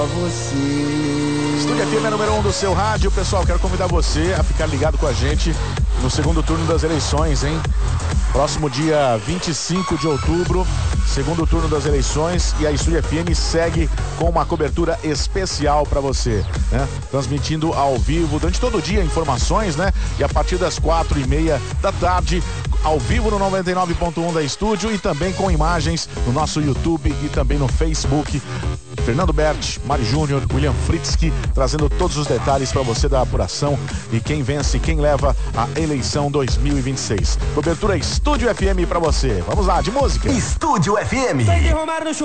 Estúdio FM é número 1 do seu rádio. Pessoal, quero convidar você a ficar ligado com a gente no segundo turno das eleições, hein? Próximo dia 25 de outubro, segundo turno das eleições, e a Estúdio FM segue com uma cobertura especial para você, né? Transmitindo ao vivo durante todo o dia informações, né? E a partir das 4:30 da tarde, ao vivo no 99.1 da Estúdio, e também com imagens no nosso YouTube e também no Facebook. Fernando Berti, Mari Júnior, William Fritzky, trazendo todos os detalhes para você da apuração e quem vence, quem leva a eleição 2026. Cobertura Estúdio FM para você. Vamos lá, de música. Estúdio FM.